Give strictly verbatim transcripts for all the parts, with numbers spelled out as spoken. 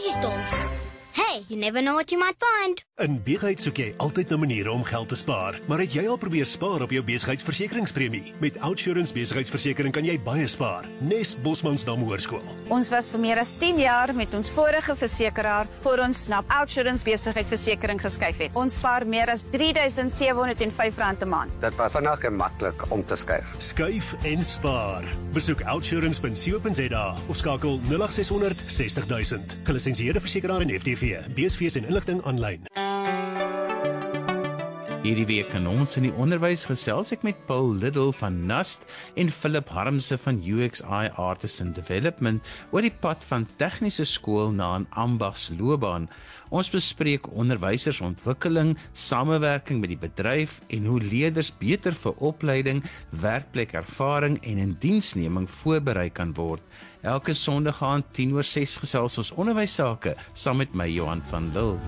stores. Hey, you never know what you might find. In besigheid soek jy altyd na maniere om geld te spaar, maar het jy al probeer spaar op jou besigheidsversekeringspremie? Met OUTsurance besigheidsversekering kan jy baie spaar. Nest Bosmansdam Hoërskool. Ons was vir meer as tien jaar met ons vorige versekeraar voor ons na OUTsurance besigheidsversekering geskuif het. Ons spaar meer as drie duisend sewe honderd en vyf rand 'n maand. Dit was vinnig en maklik om te skuif. Skuif en spaar. Besoek outsurance punt co punt za of skakel nul agt ses honderd sestig duisend. Gelisensieerde versekeraar en F T V. B S V's en inligting aanlyn. Hierdie week in ons in die onderwys gesels ek met Paul Liddle van NUST en Philip Harmse van U X I Artisan Development oor die pad van tegniese skool na 'n ambagsloopbaan. Ons bespreek onderwysersontwikkeling, samewerking met die bedryf en hoe leerders beter vir opleiding, werkplekervaring en indiensneming voorberei kan word. Elke Sondag aand tien oor ses gesels ons onderwysake saam met my Johan van Lille.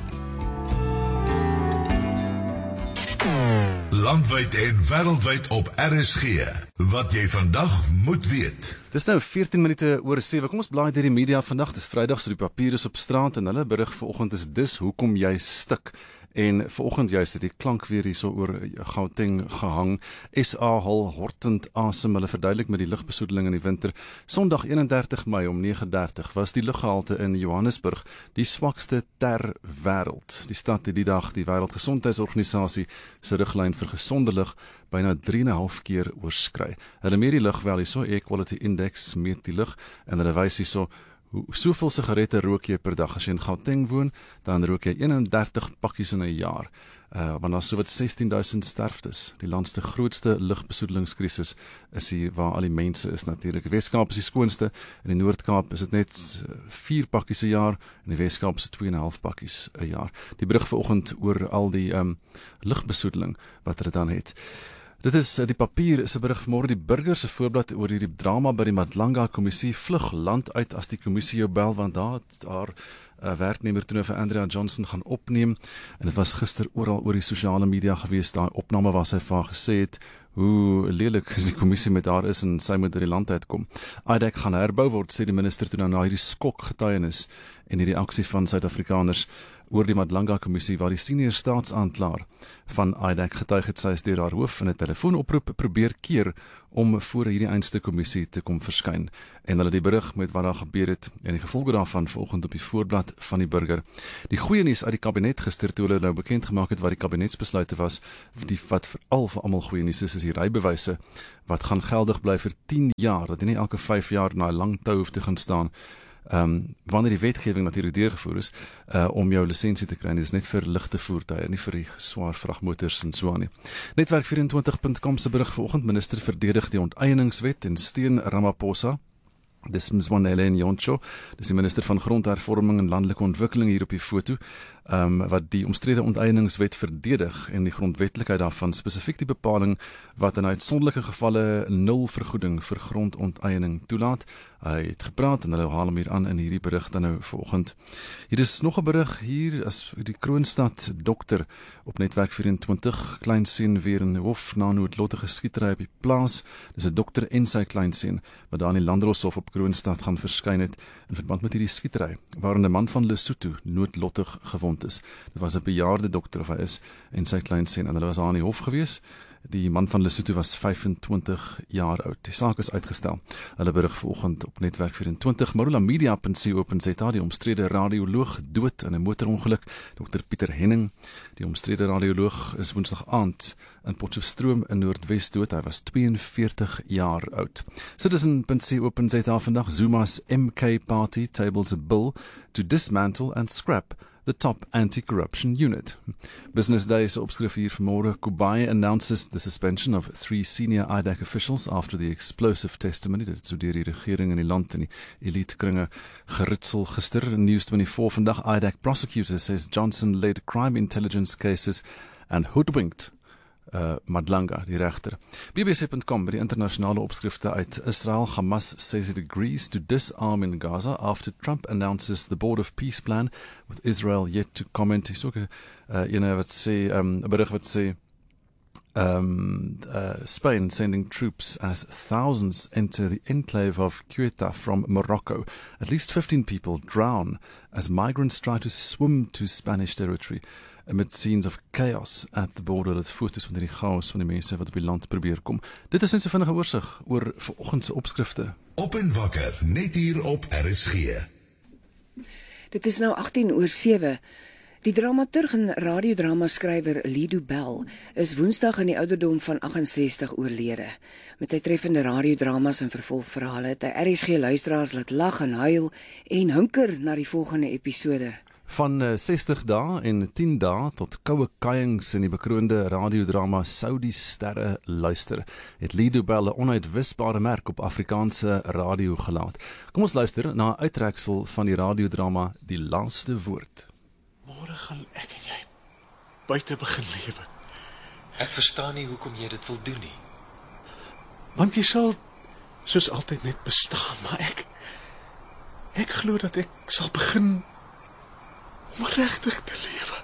Landwyd en wêreldwyd op R S G. Wat jy vandag moet weet. Dis nou veertien minute oor sewe. Kom ons blaai deur die media vandag. Dis Vrydag, so die papier is op straat en hulle berig vanoggend is dis hoekom jy stik. En vanoggend juist het die klank weer hierso oor Gauteng gehang. S A hul hortend asem. Hulle verduidelik met die lugbesoedeling in die winter. Sondag eenendertig Mei om nege dertig was die luggehalte in Johannesburg die swakste ter wêreld. Die stad het die dag die Wêreldgesondheidsorganisasie se riglyn vir gesonde lug byna drie en 'n half keer oorskry. Hulle meet die lug wel hierso, Air Quality Index meet die lug en hulle wys hierso hoe soveel sigarette rook jy per dag. As jy in Gauteng woon, dan rook jy eenendertig pakkies in 'n jaar. Uh, want daar is so wat sestien duisend sterftes. Die land se grootste lugbesoedelingskrisis is hier waar al die mense is natuurlik. Die Weskaap is die skoonste, in die Noord-Kaap is dit net vier pakkies 'n jaar, en die Weskaap is twee en 'n half pakkies 'n jaar. Die berig vanoggend oor al die um, lugbesoedeling wat hulle dan het. Dit is die papier se berig vanmôre. Die Burger se voorblad oor hierdie drama by die Madlanga kommissie. Vlug land uit as die kommissie jou bel, want daar het haar uh, werknemer toe vir Andrea Johnson gaan opneem, en dit was gister oral oor die sosiale media gewees. Daai opname waar sy vir haar gesê het hoe lelik die kommissie met haar is en sy moet uit die land uitkom. I D E C gaan herbou word, sê die minister toe nou na hierdie skok getuienis en die reaksie van Suid-Afrikaners oor die Madlanga kommissie, waar die senior staatsaanklaer van I D E C getuig het sy is deur haar hoof in 'n telefoonoproep probeer keer om voor hierdie einste kommissie te kom verskyn. En hulle die berig met wat daar gebeur het en die gevolge daarvan vanoggend op die voorblad van die Burger. Die goeie nuus uit die kabinet gister toe hulle nou bekend gemaak het wat die kabinetsbesluite was, die wat veral vir almal goeie nuus is, is die rybewyse wat gaan geldig bly vir tien jaar, dat jy nie elke vyf jaar na 'n lang tou hoef te gaan staan. Um, wanneer die wetgewing natuurlik deurgevoer is, uh, om jou lisensie te kry, dit is net vir ligte voertuie, nie vir die swaar vragmotors en so aan nie. Netwerk vyf en twintig punt com se berig vanoggend, minister verdedig die onteieningswet en steun Ramaphosa. Dis Mzwanele Njoncho, dis die minister van grondhervorming en landelike ontwikkeling hier op die foto, um, wat die omstrede onteieningswet verdedig en die grondwetlikheid daarvan, spesifiek die bepaling wat in uitsonderlike gevalle nul vergoeding vir grondonteiening toelaat. Hy het gepraat en hulle haal hom hier aan in hierdie berig dan nou vanoggend. Hier is nog 'n berig hier as die Kroonstad dokter op Netwerk vyf en twintig, kleinseun weer in hof na 'n noodlottige skietery op die plaas. Dis 'n dokter en sy kleinseun wat daar in die Landdroshof op Kroonstad gaan verskyn het in verband met hierdie skietery, waarin 'n man van Lesotho noodlottig gewond is. Dit was 'n bejaarde dokter of hy is en sy kleinseun, en hulle was daar in die hof gewees. Die man van Lesotho was vyf en twintig jaar oud. Die saak is uitgestel. Hulle berig vanoggend op Netwerk vyf en twintig. Marula Media punt co punt za, die omstrede radioloog dood in 'n motorongeluk. dokter Pieter Henning, die omstrede radioloog, is Woensdag aand in Potchefstroom in Noordwes dood. Hy was twee en veertig jaar oud. Citizen punt co punt za vandag. Zuma's M K party tables a bill to dismantle and scrap the top anti-corruption unit. Business Day se opskrif hier vanmôre. Kubayi announces the suspension of three senior I D E C officials after the explosive testimony. Dit het so deur die regering in die land en die elite kringe geritsel gister. News twenty-four vandag. I D E C prosecutor says Johnson led crime intelligence cases and hoodwinked Uh, Madlanga, die regter. B B C punt com met die internasionale opskrifte uit Israel. Hamas says it agrees to disarm in Gaza after Trump announces the Board of Peace plan, with Israel yet to comment. Dis ook 'n uh, ene wat sê, um, 'n berig wat sê Um, uh, Spain sending troops as thousands enter the enclave of Ceuta from Morocco. At least fifteen people drown as migrants try to swim to Spanish territory. Amid scenes of chaos at the border, het foto's van die chaos van die mense wat op die land probeer kom. Dit is net so vinnige oorsig oor vanoggend se opskrifte. Op en wakker, net hier op R S G. Dit is nou agtien oor sewe. Die dramaturg en radiodrama-skrywer Lido Bell is Woensdag in die ouderdom van agt-en-sestig oorlede. Met sy treffende radiodramas en vervolgverhale het hy R S G luisteraars laat lag en huil en hunker na die volgende episode. Van sestig dae en tien dae tot koue kuiings in die bekroonde radiodrama Sou die sterre luister, het Lido Bell 'n onuitwisbare merk op Afrikaanse radio gelaat. Kom ons luister na 'n uittreksel van die radiodrama Die Laaste Woord. Môre gaan ek en jy buite begin lewe. Ek verstaan nie hoekom jy dit wil doen nie. Want jy sal soos altyd net bestaan, maar ek ek glo dat ek sal begin om regtig te lewe.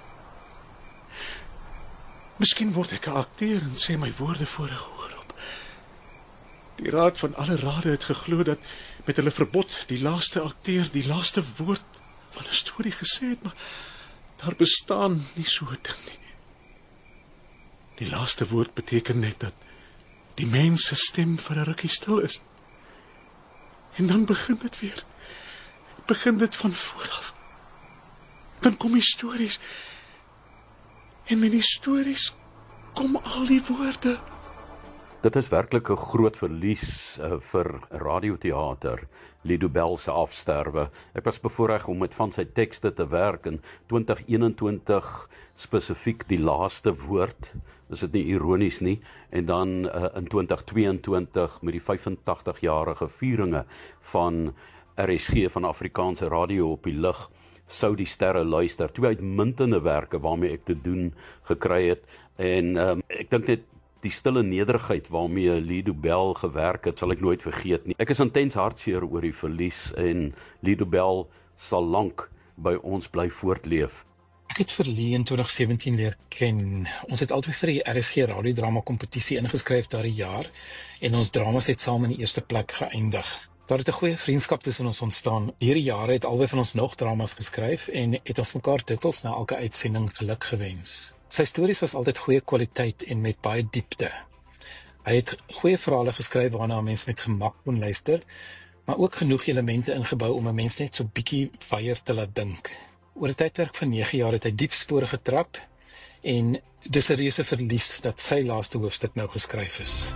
Miskien word ek 'n akteur en sê my woorde voor 'n gehoor op. Die raad van alle rade het geglo dat met hulle verbod die laaste akteur die laaste woord van 'n storie gesê het, maar daar bestaan nie so 'n ding nie. Die laaste woord beteken net dat die mens se stem vir 'n rukkie stil is. En dan begin dit weer. Begin dit van voor af. Dan kom die stories. En met die stories kom al die woorde. Dit is werklik 'n groot verlies uh, vir radioteater, Lido Bell se afsterwe. Ek was bevoorreg om met van sy tekste te werk in twintig eenentwintig, spesifiek Die Laaste Woord, is dit nie ironies nie, en dan uh, in twintig tweeëntwintig met die vyfentagtig-jarige vieringe van R S G van Afrikaanse radio op die lug, Sou die sterre luister, twee uitmuntende werke waarmee ek te doen gekry het, en um, ek dink net die stille nederigheid waarmee Lido Bell gewerk het, sal ek nooit vergeet nie. Ek is intens hartseer oor die verlies en Lido Bell sal lank by ons bly voortleef. Ek het vir Lee in twintig sewentien leer ken. Ons het altyd vir die R S G radiodrama kompetisie ingeskryf daardie jaar en ons dramas het saam in die eerste plek geëindig. Daar het 'n goeie vriendskap tussen ons ontstaan. Hierdie jare het albei van ons nog dramas geskryf en het ons mekaar dikwels na elke uitsending geluk gewens. Sy stories was altyd goeie kwaliteit en met baie diepte. Hy het goeie verhale geskryf waarna 'n mens met gemak kon luister, maar ook genoeg elemente ingebou om 'n mens net so bietjie weier te laat dink. Oor 'n tydperk van nege jaar het hy diep spore getrap en dis 'n reuse verlies dat sy laaste hoofstuk nou geskryf is.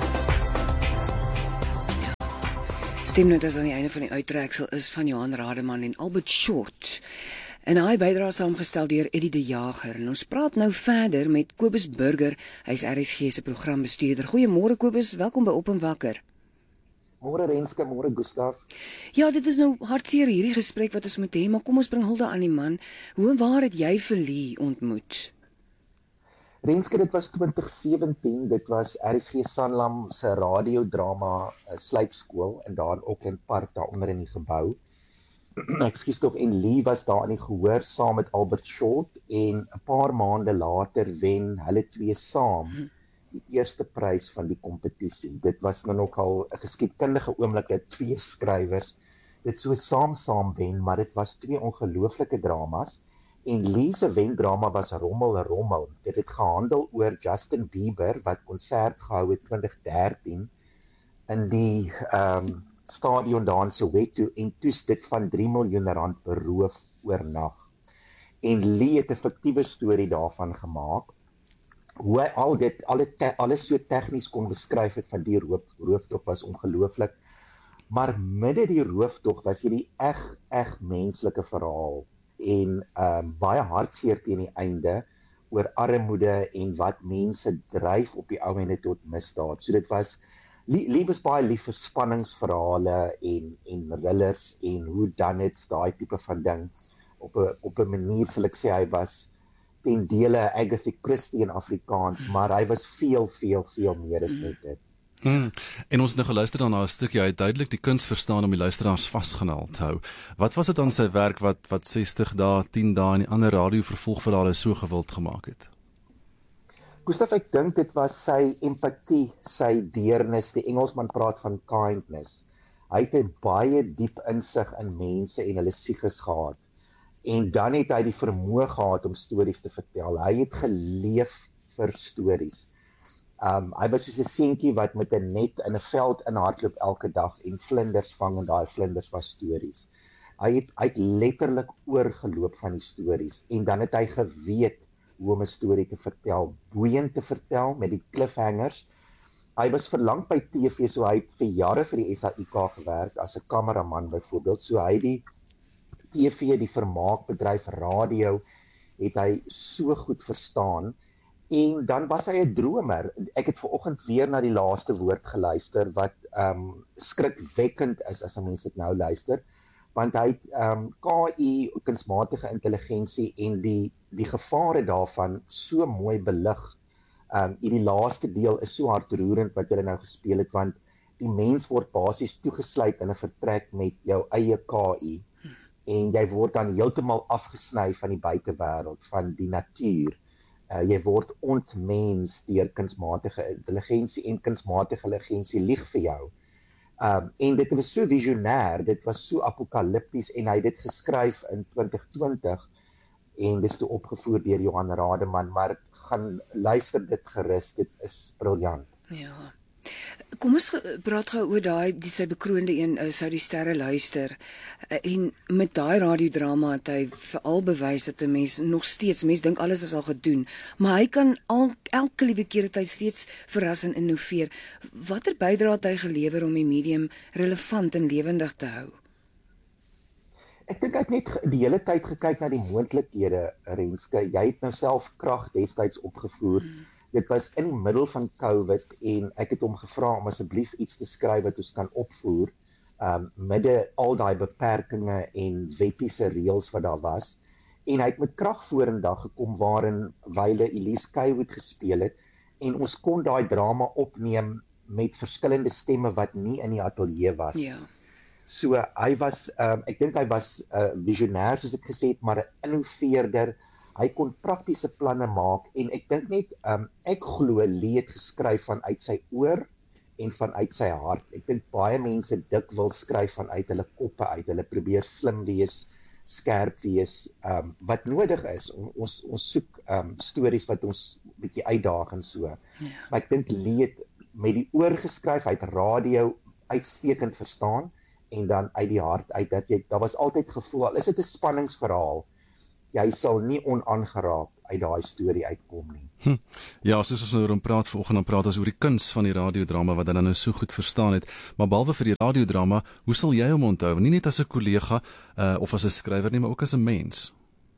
Stemnotas aan die einde van die uittreksel is van Johan Rademan en Albert Short. En hy bydra saamgestel deur Eddie de Jager. En ons praat nou verder met Kobus Burger. Hy's R S G se programbestuurder. Goeiemôre Kobus, welkom by Op en Wakker. Môre Renske, môre Gustaf. Ja, dit is nou hartseer hierdie gesprek wat ons moet hê, maar kom ons bring hulde aan die man. Hoe en waar het jy vir Lee ontmoet? Renske, dit was twintig sewentien, dit was R S G Sanlam se radiodrama sluipskool en daar in Auckland Park daaronder in die gebou. Ekskuus tog, en Lee was daar in die gehoor saam met Albert Short en 'n paar maande later wen hulle twee saam die eerste prys van die kompetisie. Dit was nou nogal 'n geskiedkundige oomblik dat twee skrywers dit so saam saam wen, maar dit was twee ongelooflike dramas. En Lee se wendrama was Rommel Rommel. Dit het gehandel oor Justin Bieber wat konsert gehou het twintig dertien in die um, stadion daar in Soweto en toes dit van drie miljoen rand beroof oornag. En Lee het 'n fiktiewe storie daarvan gemaak. Hoe hy al dit alle te, alles so tegnies kon beskryf het van die roof, rooftog was ongelooflik. Maar midde die rooftog was hierdie eg eg menslike verhaal en um, baie hartseer teen die einde oor armoede en wat mense dryf op die ou ende tot misdaad. So dit was Lee was baie lief vir spanningsverhale en en thrillers en hoe dan net daai tipe van ding op 'n op 'n manier sal ek sê hy was ten dele Agatha Christie in Afrikaans, maar hy was veel veel veel meer as net dit. Hmm. En ons het nou geluister dan na 'n stukkie, hy het duidelik die kuns verstaan om die luisteraars vasgenaal te hou. Wat was dit aan sy werk wat wat sestig dae, tien dae en die ander radio vervolgverhale so gewild gemaak het? Gustav, ek dink dit was sy empatie, sy deernis, die Engelsman praat van kindness. Hy het 'n baie diep insig in mense en hulle siekes gehad. En dan het hy die vermoë gehad om stories te vertel. Hy het geleef vir stories. Um, hy was soos 'n seentjie wat met 'n net in 'n veld inhardloop elke dag en vlinders vang en daai vlinders was stories. Hy het, hy het letterlik oorgeloop van die stories en dan het hy geweet hoe om 'n storie te vertel, boeiend te vertel met die cliffhangers. Hy was verlang by T V, so hy het vir jare vir die S A I K gewerk as 'n kameraman byvoorbeeld. So hy die T V, die vermaakbedryf, radio, het hy so goed verstaan. En dan was hy 'n dromer. Ek het vanoggend weer na die laaste woord geluister wat um, skrikwekkend is as 'n mens dit nou luister, want hy het um, K I, kunsmatige intelligensie en die die gevare daarvan so mooi belig. Um, en die laaste deel is so hartroerend wat julle nou gespeel het, want die mens word basies toegesluit in 'n vertrek met jou eie K I en jy word dan heeltemal afgesny van die buitewêreld, van die natuur. Uh, jy word ontmens deur kunsmatige intelligensie en kunsmatige intelligensie lieg vir jou. Um, en dit was so visionêr, dit was so apokalipties en hy het dit geskryf in twintig twintig en dis toe opgevoer deur Johan Rademan, maar gaan luister dit gerus, dit is briljant. Ja. Kom ons praat gou oor daai die sy bekroonde een uh, sou die sterre luister. Uh, en met daai radiodrama het hy veral bewys dat 'n mens nog steeds, mens dink alles is al gedoen, maar hy kan al elke liewe keer dat hy steeds verras en innoveer. Watter bydrae het hy gelewer om die medium relevant en lewendig te hou? Ek dink ek het net die hele tyd gekyk na die moontlikhede, Renske. Jy het nou self krag destyds opgevoer. Hmm. Dit was in die middel van COVID en ek het hom gevra om asseblief iets te skryf wat ons kan opvoer, um, midde al daai beperkings en wettiese reëls wat daar was. En hy het met krag vorendag gekom waarin Wyle Elise Kaywood gespeel het en ons kon daai drama opneem met verskillende stemme wat nie in die ateljee was. Ja. So hy was, um, ek dink hy was uh, visionêr soos ek gesê het, maar 'n innoveerder. Hy kon praktiese planne maak en ek dink net, um, ek glo Lee het geskryf vanuit sy oor en vanuit sy hart. Ek dink baie mense dikwels skryf vanuit hulle koppe uit. Hulle probeer slim wees, skerp wees, um, wat nodig is. Ons ons soek um, stories wat ons bietjie uitdaag en so. Ja. Maar ek dink Lee het met die oor geskryf, hy het radio uitstekend verstaan en dan uit die hart uit dat jy, daar was altyd gevoel, al is dit 'n spanningsverhaal, jy sal nie onaangeraak uit daai storie uitkom nie. Hm. Ja, soos ons nou oor hom praat vanoggend, dan praat ons oor die kuns van die radiodrama wat hy dan nou so goed verstaan het, maar behalwe vir die radiodrama, hoe sal jy hom onthou? Nie net as 'n kollega uh, of as 'n skrywer nie, maar ook as 'n mens.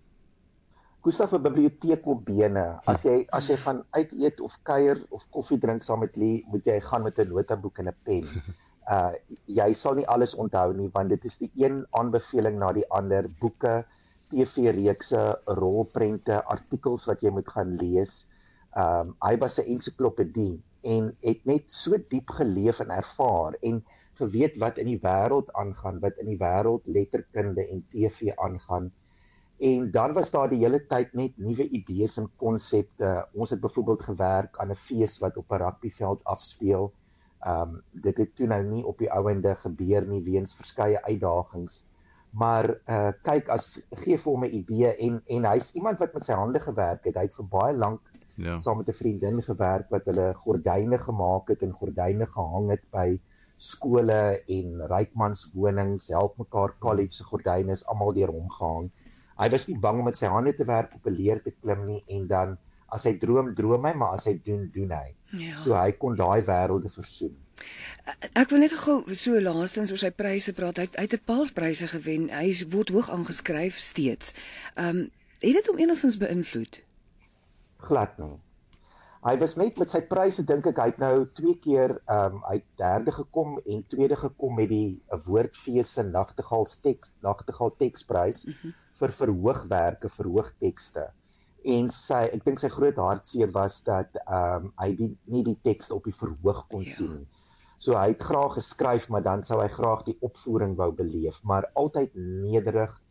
Gustav, 'n biblioteek op bene. As jy as jy gaan uit eet of kuier of koffie drink saam met Lee, moet jy gaan met 'n notaboek en 'n pen. Uh, jy sal nie alles onthou nie, want dit is die een aanbeveling na die ander, boeke, T V-reekse, rolprente, artikels wat jy moet gaan lees. Um, hy was 'n ensiklopedie en het net so diep geleef en ervaar en geweet wat in die wêreld aangaan, wat in die wêreld letterkunde en T V aangaan. En dan was daar die hele tyd net nuwe idees en konsepte. Ons het byvoorbeeld gewerk aan 'n fees wat op 'n rugbyveld afspeel. Um, dit het toe nou nie op die ouende gebeur nie weens verskeie uitdagings. Maar uh, kyk, as gee vir hom 'n idee en en hy's iemand wat met sy hande gewerk het. Hy het vir baie lank ja. saam met 'n vriendin gewerk wat hulle gordyne gemaak het en gordyne gehang het by skole en rykmanswonings, help mekaar college se gordyne is almal deur hom gehang. Hy was nie bang om met sy hande te werk op 'n leer te klim nie en dan as hy droom, droom hy, maar as hy doen, doen hy. Ja. So hy kon daai wêrelde versoen. Ek wil net gou so laastens oor sy pryse praat. Hy het, hy het 'n paar pryse gewen. Hy word hoog aangeskryf steeds. Ehm um, het dit hom enigstens beïnvloed? Glad nie. Hy was net met sy pryse dink ek hy het nou twee keer ehm um, hy het derde gekom en tweede gekom met die Woordfees se Nagtegaal teks Nagtegaal teksprys mm-hmm. vir verhoogwerke, verhoogtekste. En sy, ek dink sy groot hartseer was dat um, hy die, nie die tekste op die verhoog kon ja. sien. So hy het graag geskryf, maar dan sou hy graag die opvoering wou beleef, maar altyd nederig,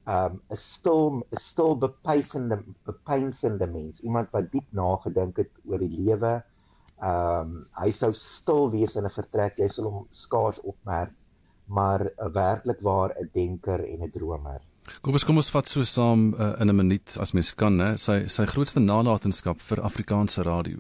um, 'n stil, 'n stil bepeinsende, bepeinsende mens, iemand wat diep nagedink het oor die lewe. Um, hy sou stil wees in 'n vertrek, jy sal hom skaars opmerk, maar uh, werklik waar 'n denker en 'n dromer. Kobus, kom ons vat so saam uh, in 'n minuut as mens kan, né? Sy sy grootste nalatenskap vir Afrikaanse radio.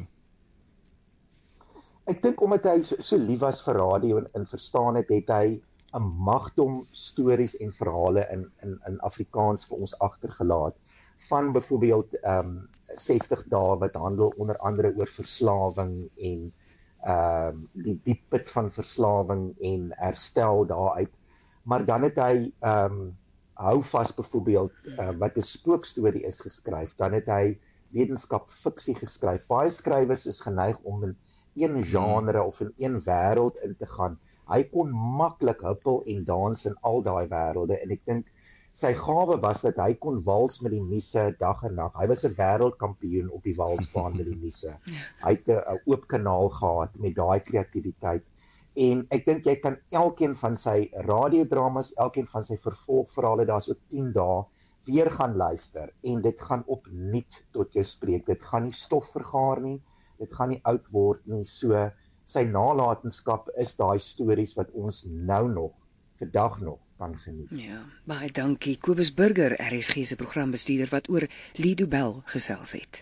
Ek dink omdat hy so, so lief was vir radio en, en verstaan het, het hy 'n magdom stories en verhale in in in Afrikaans vir ons agtergelaat. Van byvoorbeeld um sestig dae wat handel onder andere oor verslawing en um die diep put van verslawing en herstel daaruit. Maar dan het hy um hou vas byvoorbeeld uh, wat 'n spookstorie is geskryf. Dan het hy wetenskap fiksie geskryf. Baie skrywers is geneig om in een genre of in een wêreld in te gaan. Hy kon maklik huppel en dans in al daai wêrelde en ek dink sy gawe was dat hy kon wals met die muse dag en nag. Hy was 'n wêreldkampioen op die walsbaan met die muse. Hy het 'n oop kanaal gehad met daai kreatiwiteit. En ek dink jy kan elkeen van sy radiodramas, elkeen van sy vervolgverhale, daar's ook tien dae, weer gaan luister en dit gaan opnuut tot jou spreek. Dit gaan nie stof vergaar nie, dit gaan nie oud word nie. So sy nalatenskap is daai stories wat ons nou nog, vandag nog, kan geniet. Ja, baie dankie. Kobus Burger, R S G se programbestuurder wat oor Lido Bell gesels het.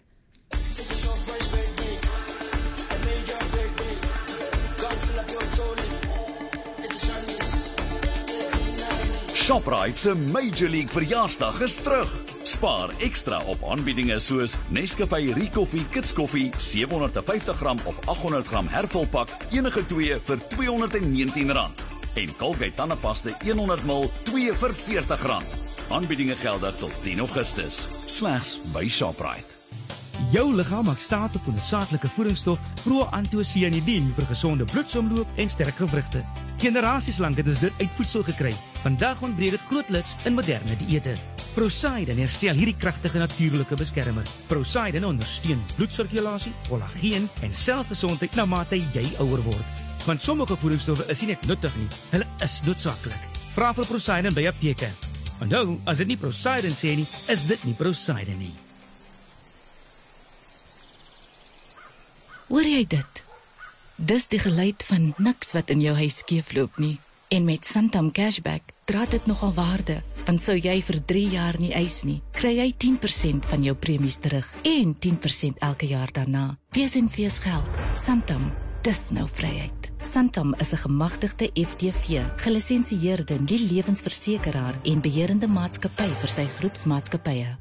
Shoprite se Major League verjaarsdag is terug. Spaar ekstra op aanbiedinge soos Nescafé Recoffee Kids Koffie sewe honderd vyftig gram of agt honderd gram hervulpak, enige twee vir twee honderd en negentien rand. En Colgate tandepasta honderd mililiter, twee vir veertig rand. Aanbiedinge geldig tot tien Augustus. Slegs by Shoprite. Jou liggaam maak staat op 'n noodsaaklike voedingsstof proantocyanidin vir gesonde bloedsomloop en sterk gewrigte. Generasies lank het ons dit uit voedsel gekry. Vandag ontbreek dit grootliks in moderne dieete. Prosaiden herstel hierdie kragtige natuurlike beskermer. Prosaiden ondersteun bloedsirkulasie, kollageen en selgesondheid na mate jy ouer word. Want sommige voedingsstowwe is nie net nuttig nie, hulle is noodsaaklik. Vra vir Prosaiden by apteke. Onthou, as dit nie Prosaiden sê nie, is dit nie Prosaiden nie. Hoor jy dit? Dis die geluid van niks wat in jou huis skeefloop nie. En met Santam Cashback dra dit nogal waarde, want sou jy vir drie jaar nie eis nie, kry jy tien persent van jou premies terug en tien persent elke jaar daarna. Wees en wees geld. Santam, dis nou vryheid. Santam is 'n gemagtigde F T V, gelisensieerde nie lewensversekeraar en beheerende maatskappy vir sy groepsmaatskappye.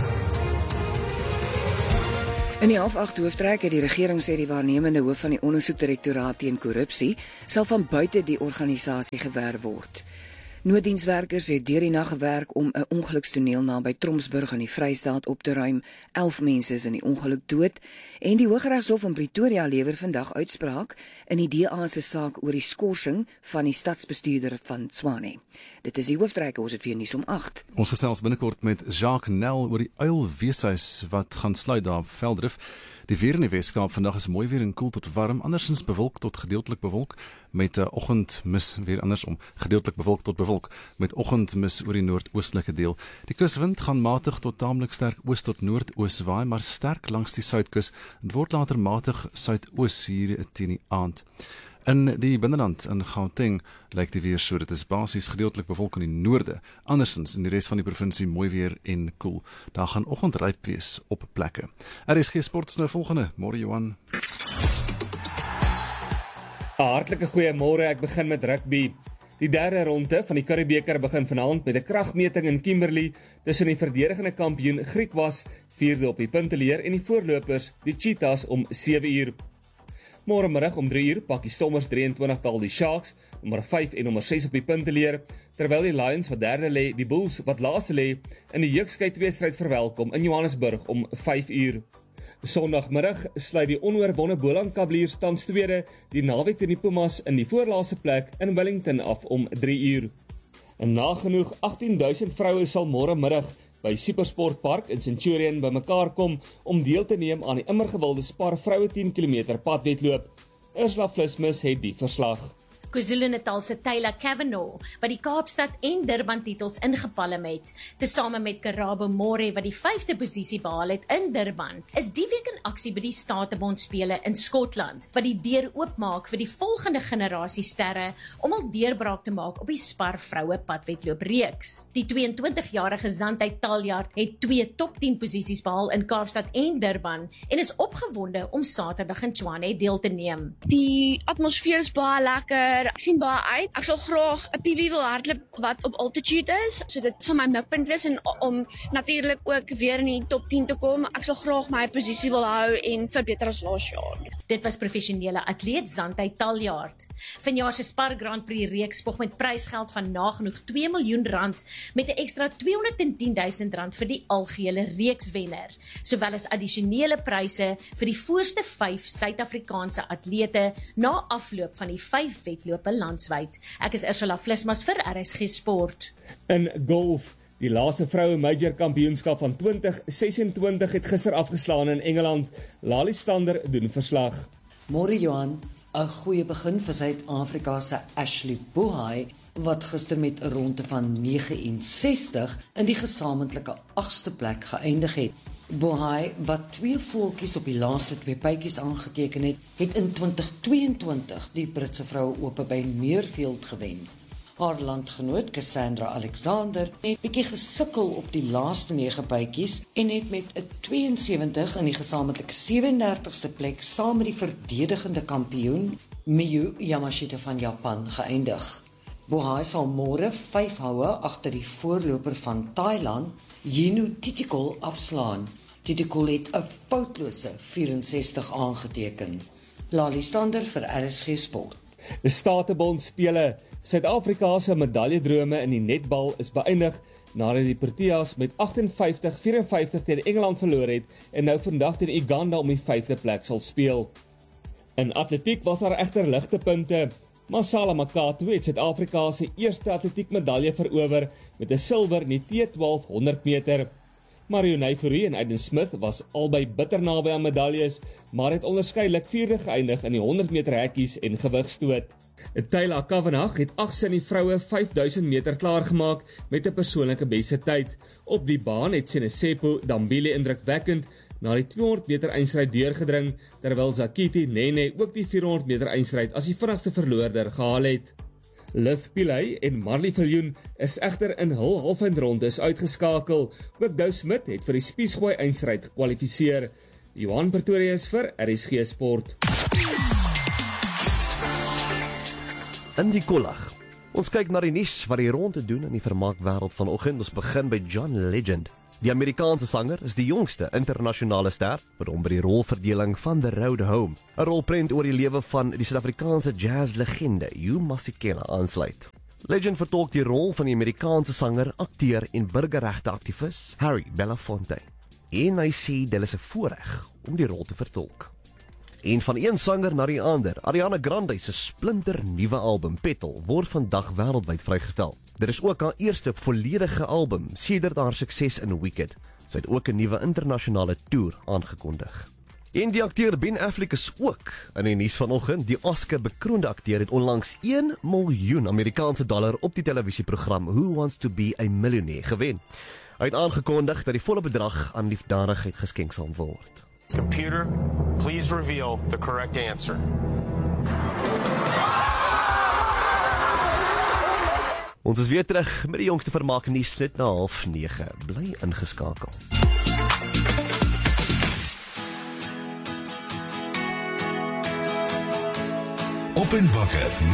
In die half agt hooftrek het die regering sê die waarnemende hoof van die ondersoekdirektoraat teen korrupsie sal van buite die organisasie gewerf word. Nooddienswerkers het deur die nag gewerk om 'n ongelukstoneel naby Tromsburg in die Vrystaat op te ruim. elf mense is in die ongeluk dood en die Hooggeregshof in Pretoria lewer vandag uitspraak in die D A se saak oor die skorsing van die stadsbestuurder van Tshwane. Dit is die hooftrek, ons het weer nuus om agt. Ons gesels binnekort met Jacques Nel oor die uilweeshuis wat gaan sluit daar op Velddrif. Die weer in die Weskaap vandag is mooi weer en koel tot warm, andersins bewolk tot gedeeltelik bewolk met 'n uh, oggendmis, weer andersom, gedeeltelik bewolk tot bewolk met oggendmis oor die noordoostelike deel. Die kuswind gaan matig tot taamlik sterk oos tot noordoos waai, maar sterk langs die suidkus. Dit word later matig suidoos hier teen die aand. In die binneland in Gauteng lyk die weer so, dit is basies gedeeltelik bewolk in die noorde, andersins in die res van die provinsie mooi weer en koel. Daar gaan oggendryp wees op plekke. R S G Sports nou volgende, môre Johan. Hartlike goeiemôre, ek begin met rugby. Die derde ronde van die Currie-beker begin vanaand met 'n kragmeting in Kimberley tussen die verdedigende kampioen Griquas, vierde op die punteleer, en die voorlopers, die Cheetahs, om sewe uur. Môre middag om drie uur pak die Stormers drieëntwintig-tal die Sharks, nommer vyf en nommer ses op die punteleer, terwyl die Lions wat derde lê, die Bulls wat laaste lê, in die jeugskei tweestryd verwelkom in Johannesburg om vyf uur. Sondagmiddag sluit die onoorwonne Boland Cavaliers tans tweede die naweek teen die Pumas in die voorlaaste plek in Wellington af om drie uur. En nagenoeg agtien duisend vroue sal môre middag by Supersport Park in Centurion bymekaar kom om deel te neem aan die immer gewilde Spar vroue tien kilometer padwedloop. Ursula Vlismus het die verslag. KwaZulu-Natal se Taylor Kavanagh, wat die Kaapstad en Durban titels ingepalm het, tesame met Karabo More wat die vyfde posisie behaal het in Durban, is die week in aksie by die Statebond spele in Skotland, wat die deur oopmaak vir die volgende generasie sterre om al deurbraak te maak op die Spar vroue padwedloop reeks. Die twee-en-twintig-jarige Zantay Taljaard het twee top tien posisies behaal in Kaapstad en Durban en is opgewonde om Saterdag in Tshwane deel te neem. Die atmosfeer is baie lekker. Ek sien baie uit. Ek sal graag 'n P B wil hardloop wat op altitude is, so dit sal my mikpunt wees en om natuurlik ook weer in die top tien te kom. Ek sal graag my posisie wil hou en verbeter as laas jaar. Dit was professionele atleet Zantay Taljaard. Vanjaar se Spar Grand Prix reeks spog met prysgeld van nagenoeg twee miljoen rand met 'n ekstra tweehonderdtien duisend rand vir die algehele reekswenner, sowel as addisionele pryse vir die voorste vyf Suid-Afrikaanse atlete na afloop van die vyf wedlope landwyd. Ek is Ursula Vlismas vir R S G Sport. In golf, die laaste vroue major kampioenskap van twintig sesentwintig het gister afgeslaan in Engeland. Lali Stander doen verslag. Môre Johan, 'n goeie begin vir Suid-Afrika se Ashley Buhai, wat gister met 'n ronde van nege en sestig in die gesamentlike agste plek geëindig het. Buhai, wat twee voeltjies op die laaste twee bytjies aangeteken het, het in twintig tweeëntwintig die Britse vroue ope by Muirfield gewen. Haar landgenoot Cassandra Alexander het bietjie gesukkel op die laaste nege bytjies en het met 'n twee en sewentig in die gesamentlike sewe en dertigste plek saam met die verdedigende kampioen Miyu Yamashita van Japan geëindig. Buhai sal môre vyf houe agter die voorloper van Thailand, Yinu Titikul, afslaan. Titikul het 'n foutlose vyf en sestig aangeteken. Lali Stander vir R S G Sport. Die Statebond spele, Suid-Afrika se medaljedrome in die netbal is beëindig nadat die Proteas met agtenvyftig vyf teen Engeland verloor het en nou vandag teen Uganda om die vyfde plek sal speel. In atletiek was daar egter ligte punte. Masala Makato het Suid-Afrika se eerste atletiekmedalje verower met 'n silwer in die T twaalf honderd meter. Marion Fourie en Aiden Smith was albei bitter naby aan medaljes, maar het onderskeidelik vierde geëindig in die honderd meter hekkies en gewigstoot. Taylor Kavanagh het agt in die vroue vyfduisend meter klaargemaak met 'n persoonlike beste tyd. Op die baan het Senesepo Dambile indrukwekkend na die tweehonderd meter eindstryd deurgedring, terwyl Zakiti Nene ook die vierhonderd meter eindstryd as die vinnigste verloorder gehaal het. Liv Pillay en Marley Viljoen is egter in hul halfeindrondes uitgeskakel. Ook Dou Smit het vir die spiesgooi eindstryd gekwalifiseer. Johan Pretorius vir R S G Sport. In die kollag. Ons kyk na die nuus wat die ronde doen in die vermaakwêreld vanoggend. Ons begin by John Legend. Die Amerikaanse sanger is die jongste internasionale ster wat hom by die rolverdeling van The Road Home, 'n rolprent oor die lewe van die Suid-Afrikaanse jazzlegende Hugh Masekela aansluit. Legend vertolk die rol van die Amerikaanse sanger, akteur en burgerregte aktivis Harry Belafonte. En hy sê dit is 'n voorreg om die rol te vertolk. En van een sanger na die ander, Ariana Grande se splinter nuwe album Petal word vandag wêreldwyd vrygestel. Dit is ook haar eerste volledige album sedert haar sukses in Wicked. Sy het ook 'n nuwe internasionale toer aangekondig. En die akteur Ben Affleck is ook in die nuus vanoggend. Die Oscar-bekroonde akteur het onlangs een miljoen Amerikaanse dollar op die televisieprogram Who Wants to Be a Millionaire gewen. Hy het aangekondig dat die volle bedrag aan liefdadigheid geskenk sal word. Computer, please reveal the correct answer. Ons is weer terug met die jongste vermaak nuus net na half nege. Bly ingeskakel. Op en wakker